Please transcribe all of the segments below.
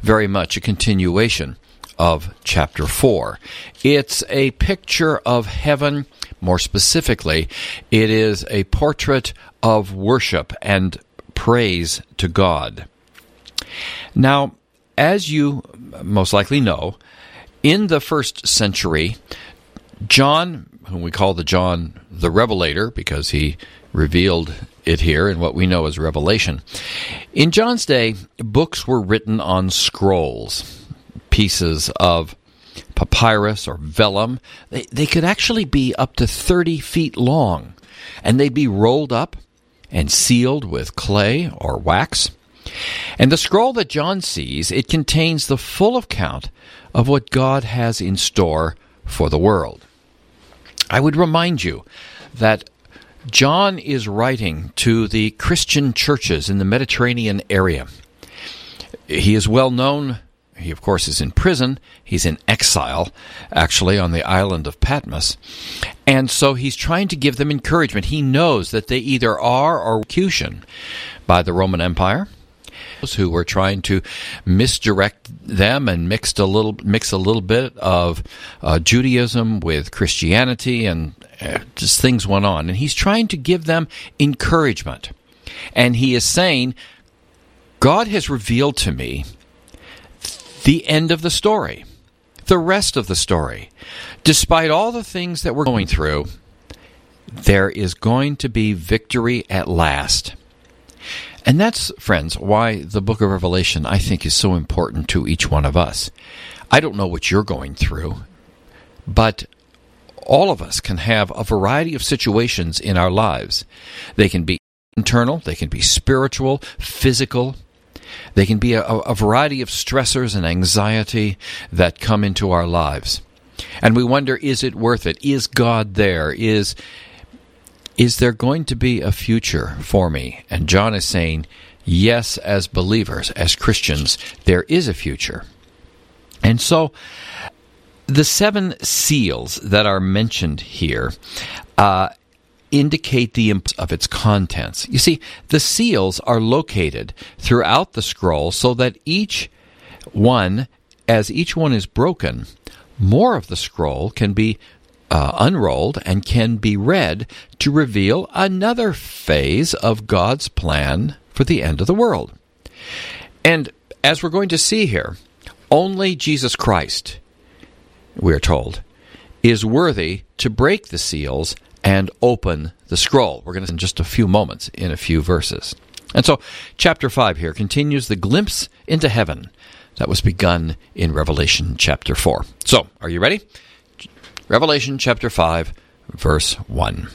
very much a continuation of chapter 4. It's a picture of heaven. More specifically, it is a portrait of worship and praise to God. Now, as you most likely know, in the first century, John, whom we call John the Revelator, because he revealed it here in what we know as Revelation. In John's day, books were written on scrolls, pieces of papyrus or vellum. They could actually be up to 30 feet long, and they'd be rolled up and sealed with clay or wax. And the scroll that John sees, it contains the full account of what God has in store for the world. I would remind you that John is writing to the Christian churches in the Mediterranean area. He is well known. He, of course, is in prison. He's in exile, actually, on the island of Patmos. And so he's trying to give them encouragement. He knows that they either are or persecution by the Roman Empire, who were trying to misdirect them and mix a little bit of Judaism with Christianity, and just things went on. And he's trying to give them encouragement. And he is saying, God has revealed to me the end of the story, the rest of the story. Despite all the things that we're going through, there is going to be victory at last. And that's, friends, why the book of Revelation, I think, is so important to each one of us. I don't know what you're going through, but all of us can have a variety of situations in our lives. They can be internal, they can be spiritual, physical. They can be a variety of stressors and anxiety that come into our lives. And we wonder, is it worth it? Is God there? Is there going to be a future for me? And John is saying, yes, as believers, as Christians, there is a future. And so the 7 seals that are mentioned here indicate the importance of its contents. You see, the seals are located throughout the scroll so that as each one is broken, more of the scroll can be unrolled and can be read to reveal another phase of God's plan for the end of the world. And as we're going to see here, only Jesus Christ, we're told, is worthy to break the seals and open the scroll. We're going to in just a few moments, in a few verses. And so, chapter 5 here continues the glimpse into heaven that was begun in Revelation chapter 4. So, are you ready? Revelation chapter 5, verse 1.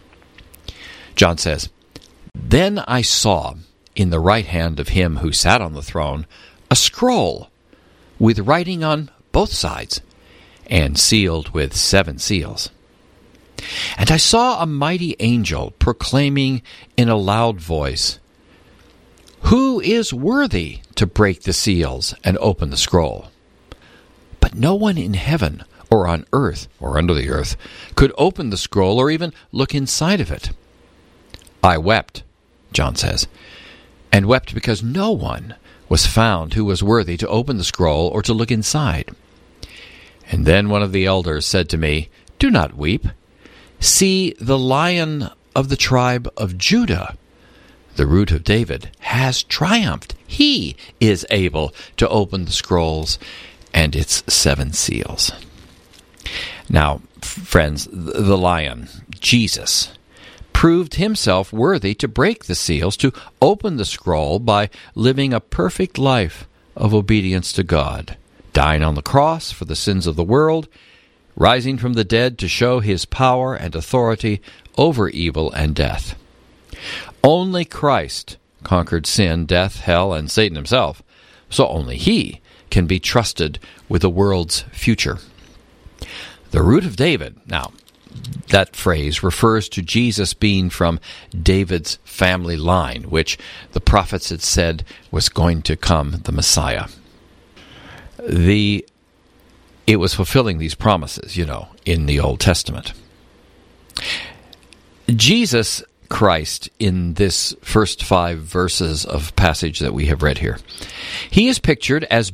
John says, "Then I saw in the right hand of him who sat on the throne a scroll with writing on both sides and sealed with 7 seals. And I saw a mighty angel proclaiming in a loud voice, 'Who is worthy to break the seals and open the scroll?' But no one in heaven or on earth or under the earth could open the scroll or even look inside of it. I wept," John says, "and wept because no one was found who was worthy to open the scroll or to look inside. And then one of the elders said to me, 'Do not weep. See, the Lion of the tribe of Judah, the Root of David, has triumphed. He is able to open the scrolls and its 7 seals.'" Now, friends, the Lion, Jesus, proved himself worthy to break the seals, to open the scroll by living a perfect life of obedience to God, dying on the cross for the sins of the world, rising from the dead to show his power and authority over evil and death. Only Christ conquered sin, death, hell, and Satan himself, so only he can be trusted with the world's future. The Root of David, now, that phrase refers to Jesus being from David's family line, which the prophets had said was going to come the Messiah. It was fulfilling these promises, in the Old Testament. Jesus Christ, in this first 5 verses of passage that we have read here, he is pictured as